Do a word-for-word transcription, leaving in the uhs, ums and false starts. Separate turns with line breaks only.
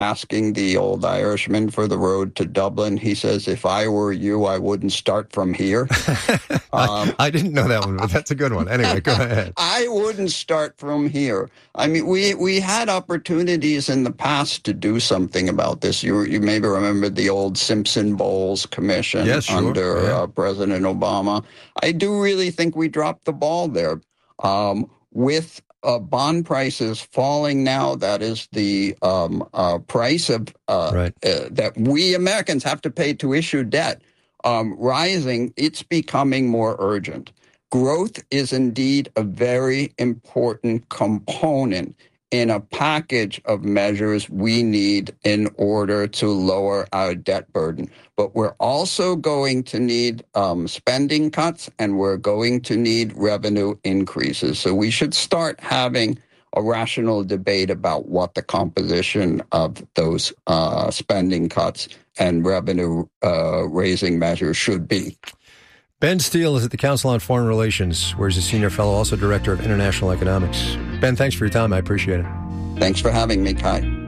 asking the old Irishman for the road to Dublin. He says, if I were you, I wouldn't start from here.
um, I, I didn't know that one, but that's a good one. Anyway, go ahead.
I wouldn't start from here. I mean, we, we had opportunities in the past to do something about this. You you maybe remember the old Simpson-Bowles Commission
yes, sure.
under
yeah.
uh, President Obama. I do really think we dropped the ball there. Um, with Uh, bond prices falling now, that is the um, uh, price of uh,
right.
uh, that we Americans have to pay to issue debt um, rising. It's becoming more urgent. Growth is indeed a very important component in a package of measures we need in order to lower our debt burden. But we're also going to need um, spending cuts, and we're going to need revenue increases. So we should start having a rational debate about what the composition of those uh, spending cuts and revenue uh, raising measures should be.
Ben Steele is at the Council on Foreign Relations, where he's a senior fellow, also director of international economics. Ben, thanks for your time. I appreciate it.
Thanks for having me, Kai.